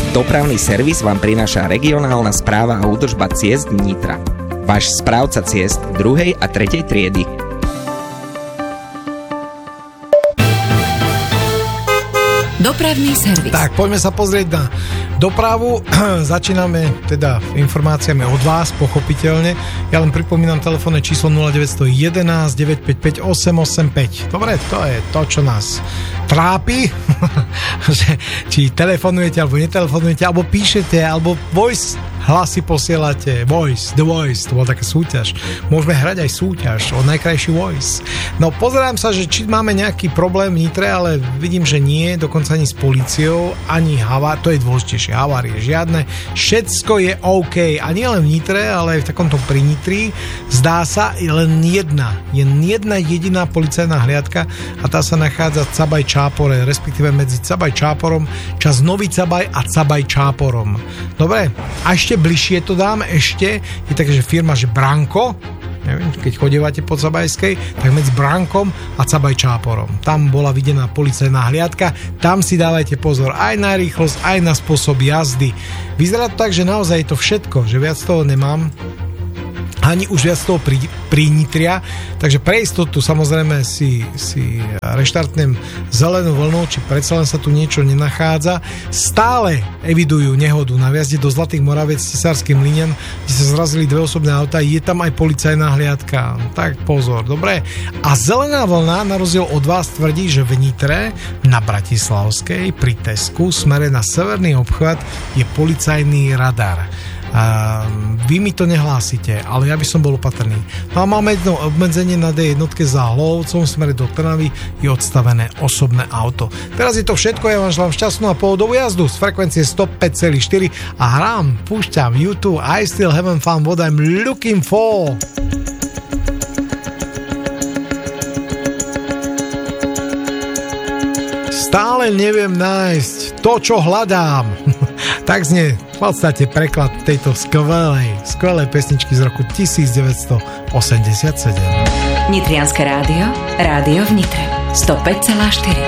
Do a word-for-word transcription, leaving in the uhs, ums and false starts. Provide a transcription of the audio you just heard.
Dopravný servis vám prináša regionálna správa a údržba ciest Nitra. Váš správca ciest druhej a tretej triedy. Dopravný servis. Tak, poďme sa pozrieť na dopravu. Začíname teda informáciami od vás, pochopiteľne. Ja len pripomínam telefónne číslo nula deväť jeden jedna, deväť päť päť, osem osem päť. Dobre, to je to, čo nás trápi. Či telefonujete, alebo netelefonujete, alebo píšete, alebo voice hlasy posielate. Voice, The Voice, to bola taká súťaž. Môžeme hrať aj súťaž o najkrajší voice. No, pozerám sa, že či máme nejaký problém v Nitre, ale vidím, že nie, dokonca ani s políciou, ani havá, to je dôležitejšie, havárie žiadne. Všetko je OK. A nie len v Nitre, ale aj v takomto pri Nitri. Zdá sa, je len jedna. Je jedna jediná policajná hliadka a tá sa nachádza v Cabaj Čápore, respektíve medzi Cabaj Čáporom, čas Nový Cabaj a Cabaj Čáporom. Dobre, a ešte bližšie to dám, ešte je také, že firma, že Branko, neviem, keď chodívate po Cabajskej, tak medzi Brankom a Cabaj Čáporom. Tam bola videná policajná hliadka, tam si dávajte pozor aj na rýchlosť, aj na spôsob jazdy. Vyzerá to tak, že naozaj je to všetko, že viac toho nemám, ani už viac toho pri, prinitria, takže pre istotu samozrejme si, si reštartnem zelenú vlnu, či predsa len sa tu niečo nenachádza. Stále evidujú nehodu na vjazde do Zlatých Moraviec s Cisárskym Mlynom, kde sa zrazili dve osobné autá, je tam aj policajná hliadka, tak pozor, dobre. A zelená vlna, na rozdiel od vás, tvrdí, že v Nitre na Bratislavskej pri Tesku smere na severný obchvat je policajný radar. Uh, vy mi to nehlásite, ale ja by som bol opatrný. No a máme jedno obmedzenie na dé jednotke za Hlohovcom v smere do Trnavy je odstavené osobné auto. Teraz je to všetko, ja vám želám šťastnú a pohodovú jazdu z frekvencie sto päť celá štyri a hrám, púšťam YouTube I still haven't found what I'm looking for. Stále neviem nájsť to, čo hľadám. Tak znie v podstate preklad tejto skvelej, skvelej pesničky z roku devätnásťstoosemdesiatsedem. Nitrianske rádio, rádio v Nitre sto päť celá štyri.